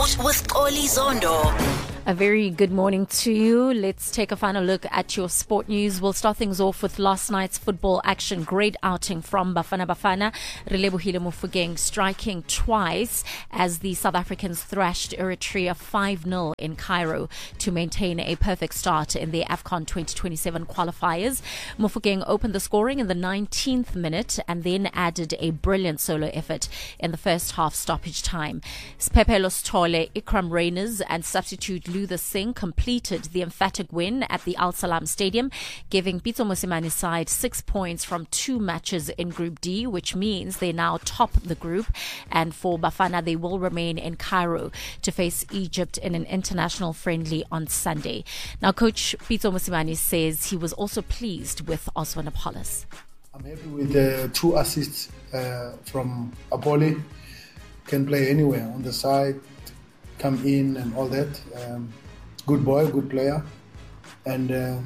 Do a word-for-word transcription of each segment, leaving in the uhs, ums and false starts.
Sport with Oli Zondo. A very good morning to you. Let's take a final look at your sport news. We'll start things off with last night's football action. Great outing from Bafana Bafana. Relebohile Mofokeng striking twice as the South Africans thrashed Eritrea five nil in Cairo to maintain a perfect start in the AFCON twenty twenty-seven qualifiers. Mofokeng opened the scoring in the nineteenth minute and then added a brilliant solo effort in the first half stoppage time. Spepelo Stole, Ikram Reyners and substitute Luther Singh completed the emphatic win at the Al Salam Stadium, giving Pitso Mosimani's side six points from two matches in Group D, which means they now top the group. And for Bafana, they will remain in Cairo to face Egypt in an international friendly on Sunday. Now, Coach Pitso Mosimani says he was also pleased with Osman Apollos. I'm happy with the two assists uh, from Apolli. Can play anywhere on the side, come in and all that. Um, good boy, good player. And uh,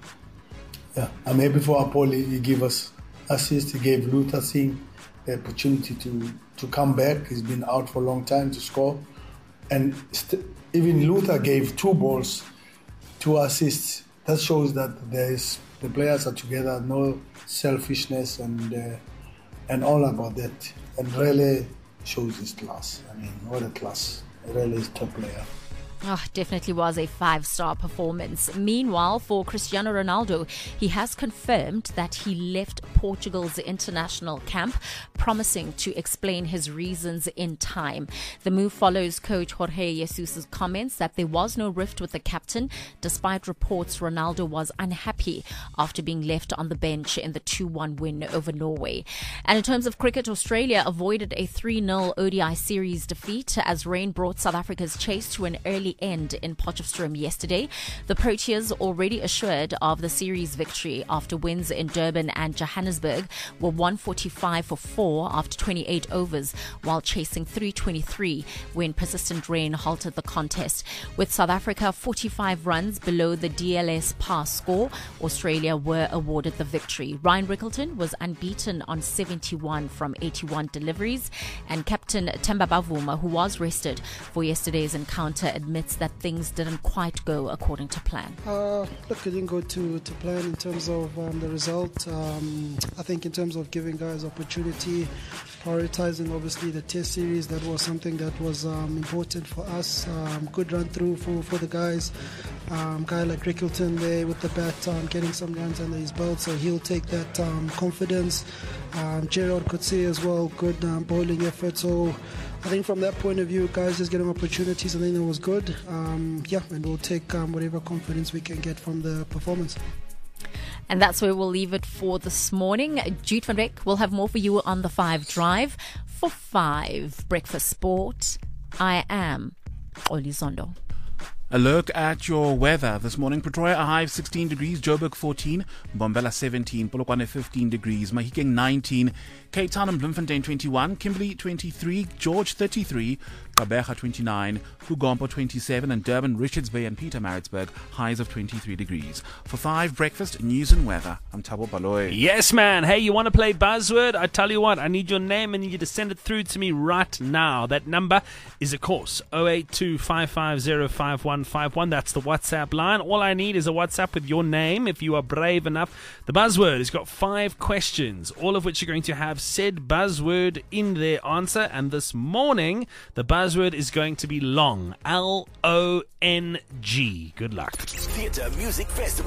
yeah, I'm happy for Apolli. He gave us assist. He gave Luther Singh the opportunity to, to come back. He's been out for a long time to score. And st- even Luther gave two balls, two assists. That shows that there is the players are together, no selfishness and uh, and all about that. And really shows his class. I mean, what a class. Really is top player. Oh, definitely was a five-star performance. Meanwhile, for Cristiano Ronaldo, he has confirmed that he left Portugal's international camp, promising to explain his reasons in time. The move follows coach Jorge Jesus' comments that there was no rift with the captain, despite reports Ronaldo was unhappy after being left on the bench in the two one win over Norway. And in terms of cricket, Australia avoided a three nil O D I series defeat as rain brought South Africa's chase to an early end in Potchefstroom yesterday. The Proteas, already assured of the series victory after wins in Durban and Johannesburg, were one forty-five for four after twenty-eight overs, while chasing three twenty-three when persistent rain halted the contest. With South Africa forty-five runs below the D L S par score, Australia were awarded the victory. Ryan Rickleton was unbeaten on seventy-one from eighty-one deliveries, and captain Themba Bavuma, who was rested for yesterday's encounter, admits that things didn't quite go according to plan. Uh, look, it didn't go to, to plan in terms of um, the result. Um, I think in terms of giving guys opportunity, prioritizing obviously the test series, that was something that was um, important for us. Um, good run through for, for the guys. Um, guy like Rickleton there with the bat, um, getting some runs under his belt, so he'll take that um, confidence. Um, Gerard Coetzee as well, good um, bowling effort. So I think from that point of view, guys just getting opportunities, I think that was good. Um, yeah, and we'll take um, whatever confidence we can get from the performance. And that's where we'll leave it for this morning. Jude van Beek will have more for you on the Five Drive. For Five Breakfast Sport, I am Oli Zondo. A look at your weather this morning. Pretoria, a high of sixteen degrees, Joburg fourteen, Mbombela seventeen, Polokwane fifteen degrees, Mahikeng nineteen, Cape Town and Bloemfontein twenty-one, Kimberley twenty-three, George thirty-three, Gqeberha twenty-nine, Kugompo twenty-seven, and Durban, Richards Bay and Pietermaritzburg, highs of twenty-three degrees. For Five Breakfast, news and weather, I'm Thabo Baloyi. Yes, man. Hey, you want to play Buzzword? I tell you what, I need your name and you need to send it through to me right now. That number is, of course, zero eight two five five zero five one five one. That's the WhatsApp line. All I need is a WhatsApp with your name if you are brave enough. The Buzzword has got five questions, all of which are going to have said buzzword in their answer. And this morning, the buzzword is going to be long. L O N G. Good luck. Theatre Music Festival.